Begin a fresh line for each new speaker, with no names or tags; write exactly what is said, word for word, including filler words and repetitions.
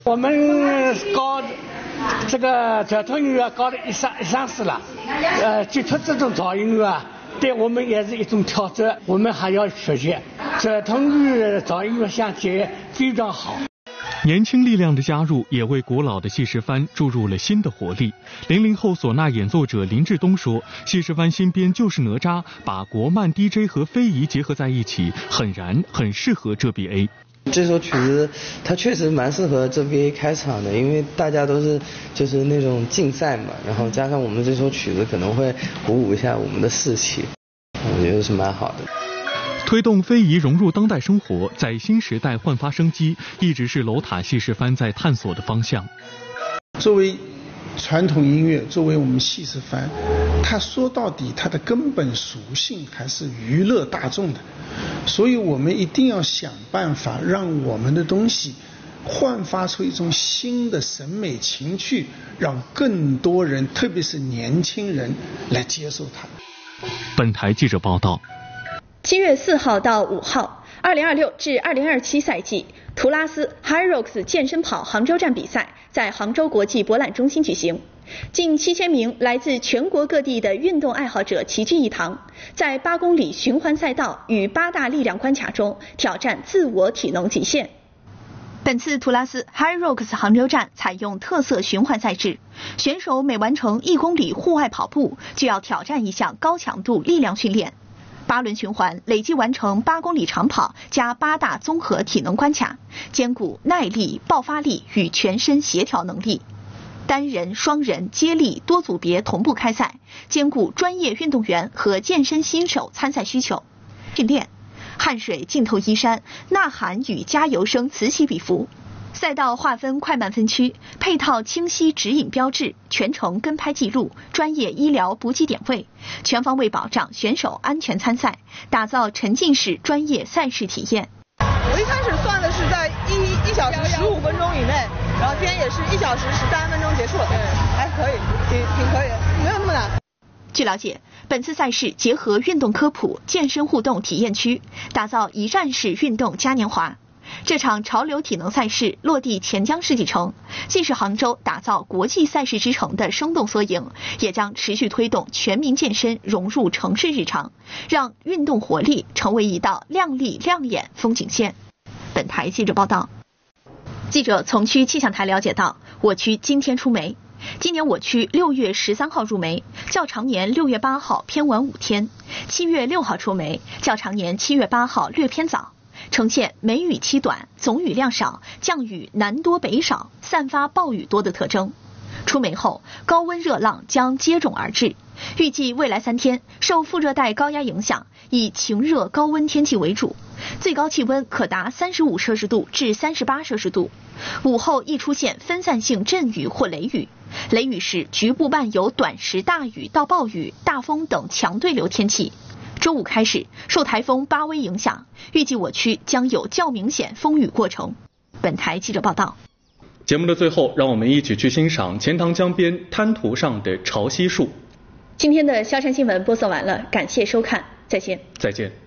我们搞这个交通音乐搞了一三一三四了，呃，接触这种噪音乐对我们也是一种挑战，我们还要学习。交通与噪音乐相结非常好。
年轻力量的加入，也为古老的戏诗番注入了新的活力。零零后唢呐演奏者林志东说，戏诗番新编就是哪吒，把国漫 D J 和非遗结合在一起，很燃，很适合这 B A。
这首曲子它确实蛮适合这 B A 开场的，因为大家都是就是那种竞赛嘛，然后加上我们这首曲子可能会鼓舞一下我们的士气，我觉得是蛮好的。
推动非遗融入当代生活，在新时代焕发生机，一直是楼塔戏诗番在探索的方向。
作为传统音乐，作为我们戏诗番，它说到底它的根本属性还是娱乐大众的，所以我们一定要想办法让我们的东西焕发出一种新的审美情趣，让更多人，特别是年轻人来接受它。
本台记者报道。
七月四号到五号，二零二六至二零二七赛季图拉斯 Hyrox 健身跑杭州站比赛在杭州国际博览中心举行。近七千名来自全国各地的运动爱好者齐聚一堂，在八公里循环赛道与八大力量关卡中挑战自我体能极限。本次图拉斯 Hyrox 杭州站采用特色循环赛制，选手每完成一公里户外跑步，就要挑战一项高强度力量训练。八轮循环累计完成八公里长跑加八大综合体能关卡，兼顾耐力、爆发力与全身协调能力。单人、双人、接力多组别同步开赛，兼顾专业运动员和健身新手参赛需求。训练，汗水浸透衣衫，呐喊与加油声此起彼伏。赛道划分快慢分区，配套清晰指引标志，全程跟拍记录，专业医疗补给点位，全方位保障选手安全参赛，打造沉浸式专业赛事体验。
我一开始算的是在一一小时十五分钟以内，然后今天也是一小时十三分钟结束，对，还可以，挺挺可以的，没有那么难。
据了解，本次赛事结合运动科普、健身互动体验区，打造一站式运动嘉年华。这场潮流体能赛事落地钱江世纪城，既是杭州打造国际赛事之城的生动缩影，也将持续推动全民健身融入城市日常，让运动活力成为一道亮丽亮眼风景线。本台记者报道。记者从区气象台了解到，我区今天出梅。今年我区六月十三号入梅，较常年六月八号偏晚五天；七月六号出梅，较常年七月八号略偏早。呈现梅雨期短、总雨量少、降雨南多北少、散发暴雨多的特征。出梅后，高温热浪将接踵而至，预计未来三天受副热带高压影响，以晴热高温天气为主，最高气温可达三十五摄氏度至三十八摄氏度。午后易出现分散性阵雨或雷雨，雷雨时局部伴有短时大雨到暴雨、大风等强对流天气。周五开始，受台风巴威影响，预计我区将有较明显风雨过程。本台记者报道。
节目的最后，让我们一起去欣赏钱塘江边滩涂上的潮汐树。
今天的萧山新闻播送完了，感谢收看，再见。
再见。